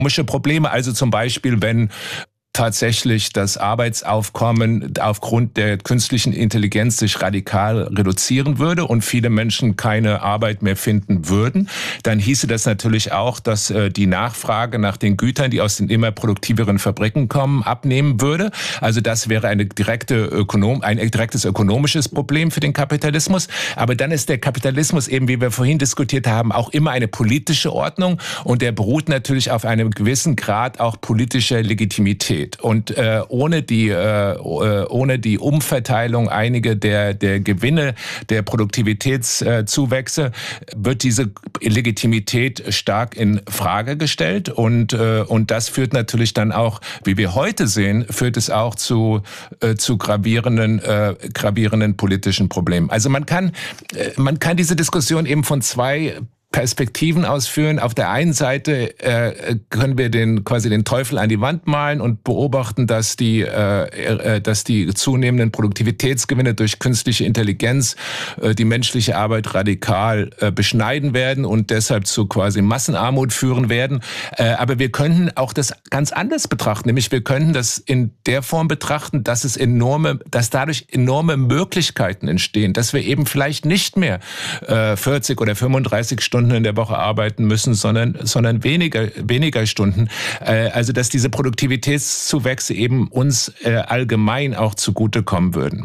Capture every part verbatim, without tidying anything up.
ökonomische Probleme, also zum Beispiel, wenn tatsächlich das Arbeitsaufkommen aufgrund der künstlichen Intelligenz sich radikal reduzieren würde und viele Menschen keine Arbeit mehr finden würden, dann hieße das natürlich auch, dass äh, die Nachfrage nach den Gütern, die aus den immer produktiveren Fabriken kommen, abnehmen würde. Also das wäre eine direkte Ökonom, ein direktes ökonomisches Problem für den Kapitalismus. Aber dann ist der Kapitalismus eben, wie wir vorhin diskutiert haben, auch immer eine politische Ordnung und der beruht natürlich auf einem gewissen Grad auch politischer Legitimität. Und äh, ohne die äh, ohne die Umverteilung einiger der der Gewinne der Produktivitätszuwächse äh, wird diese Legitimität stark in Frage gestellt und äh, und das führt natürlich dann auch, wie wir heute sehen, führt es auch zu äh, zu gravierenden äh, gravierenden politischen Problemen. Also man kann äh, man kann diese Diskussion eben von zwei Perspektiven ausführen. Auf der einen Seite äh, können wir den quasi den Teufel an die Wand malen und beobachten, dass die äh, äh, dass die zunehmenden Produktivitätsgewinne durch künstliche Intelligenz äh, die menschliche Arbeit radikal äh, beschneiden werden und deshalb zu quasi Massenarmut führen werden. Äh, aber wir könnten auch das ganz anders betrachten, nämlich wir könnten das in der Form betrachten, dass es enorme, dass dadurch enorme Möglichkeiten entstehen, dass wir eben vielleicht nicht mehr äh, vierzig oder fünfunddreißig Stunden in der Woche arbeiten müssen, sondern sondern weniger weniger Stunden. Also dass diese Produktivitätszuwächse eben uns allgemein auch zugutekommen würden.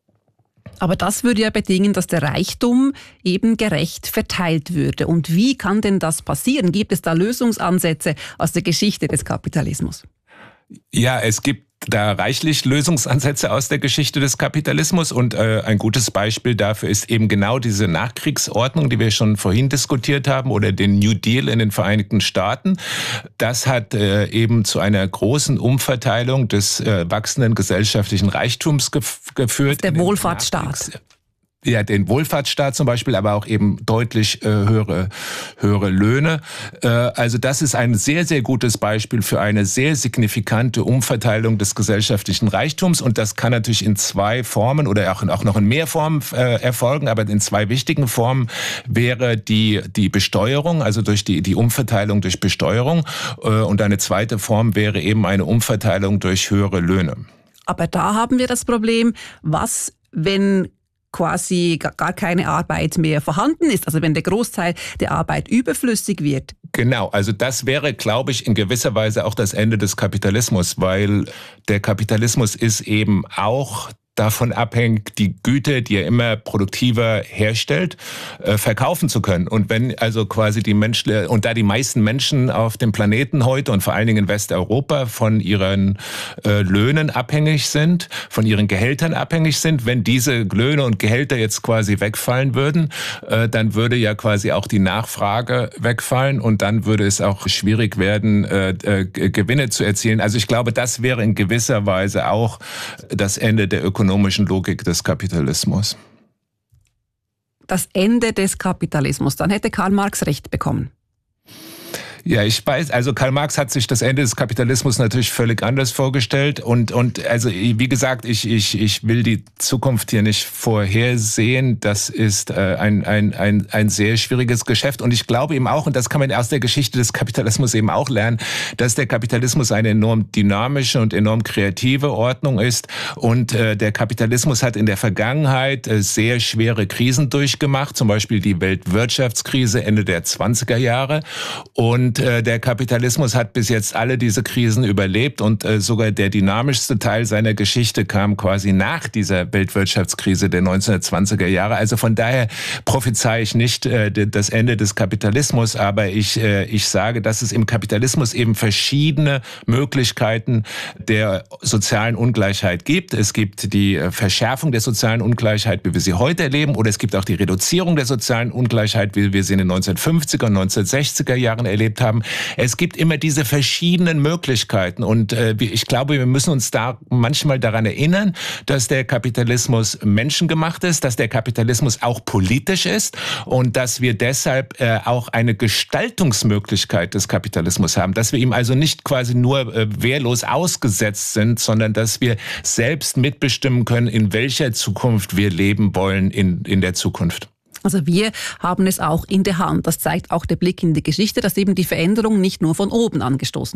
Aber das würde ja bedingen, dass der Reichtum eben gerecht verteilt würde. Und wie kann denn das passieren? Gibt es da Lösungsansätze aus der Geschichte des Kapitalismus? Ja, es gibt da reichlich Lösungsansätze aus der Geschichte des Kapitalismus und äh, ein gutes Beispiel dafür ist eben genau diese Nachkriegsordnung, die wir schon vorhin diskutiert haben, oder den New Deal in den Vereinigten Staaten. Das hat äh, eben zu einer großen Umverteilung des äh, wachsenden gesellschaftlichen Reichtums gef- geführt. Der Wohlfahrtsstaat. Ja, den Wohlfahrtsstaat zum Beispiel, aber auch eben deutlich äh, höhere, höhere Löhne. Äh, also das ist ein sehr, sehr gutes Beispiel für eine sehr signifikante Umverteilung des gesellschaftlichen Reichtums. Und das kann natürlich in zwei Formen oder auch, auch noch in mehr Formen äh, erfolgen. Aber in zwei wichtigen Formen wäre die, die Besteuerung, also durch die, die Umverteilung durch Besteuerung. Äh, und eine zweite Form wäre eben eine Umverteilung durch höhere Löhne. Aber da haben wir das Problem, was, wenn quasi gar keine Arbeit mehr vorhanden ist, also wenn der Großteil der Arbeit überflüssig wird. Genau, also das wäre, glaube ich, in gewisser Weise auch das Ende des Kapitalismus, weil der Kapitalismus ist eben auch davon abhängt, die Güter, die er immer produktiver herstellt, äh, verkaufen zu können. Und wenn also quasi die Menschen, und da die meisten Menschen auf dem Planeten heute und vor allen Dingen in Westeuropa von ihren äh, Löhnen abhängig sind, von ihren Gehältern abhängig sind, wenn diese Löhne und Gehälter jetzt quasi wegfallen würden, äh, dann würde ja quasi auch die Nachfrage wegfallen und dann würde es auch schwierig werden, äh, äh, Gewinne zu erzielen. Also ich glaube, das wäre in gewisser Weise auch das Ende der Ökonomie. ökonomischen Logik des Kapitalismus. Das Ende des Kapitalismus, dann hätte Karl Marx recht bekommen. Ja, ich weiß, also Karl Marx hat sich das Ende des Kapitalismus natürlich völlig anders vorgestellt und und also wie gesagt, ich ich ich will die Zukunft hier nicht vorhersehen. Das ist äh, ein ein ein ein sehr schwieriges Geschäft und ich glaube eben auch, und das kann man aus der Geschichte des Kapitalismus eben auch lernen, dass der Kapitalismus eine enorm dynamische und enorm kreative Ordnung ist und äh, der Kapitalismus hat in der Vergangenheit äh, sehr schwere Krisen durchgemacht, zum Beispiel die Weltwirtschaftskrise Ende der zwanziger Jahre und der Kapitalismus hat bis jetzt alle diese Krisen überlebt und sogar der dynamischste Teil seiner Geschichte kam quasi nach dieser Weltwirtschaftskrise der neunzehnhundertzwanziger Jahre. Also von daher prophezeie ich nicht das Ende des Kapitalismus, aber ich, ich sage, dass es im Kapitalismus eben verschiedene Möglichkeiten der sozialen Ungleichheit gibt. Es gibt die Verschärfung der sozialen Ungleichheit, wie wir sie heute erleben, oder es gibt auch die Reduzierung der sozialen Ungleichheit, wie wir sie in den neunzehnhundertfünfziger und neunzehnhundertsechziger Jahren erlebt haben. Es gibt immer diese verschiedenen Möglichkeiten und äh, ich glaube, wir müssen uns da manchmal daran erinnern, dass der Kapitalismus menschengemacht ist, dass der Kapitalismus auch politisch ist und dass wir deshalb äh, auch eine Gestaltungsmöglichkeit des Kapitalismus haben, dass wir ihm also nicht quasi nur äh, wehrlos ausgesetzt sind, sondern dass wir selbst mitbestimmen können, in welcher Zukunft wir leben wollen in, in der Zukunft. Also wir haben es auch in der Hand. Das zeigt auch der Blick in die Geschichte, dass eben die Veränderung nicht nur von oben angestoßen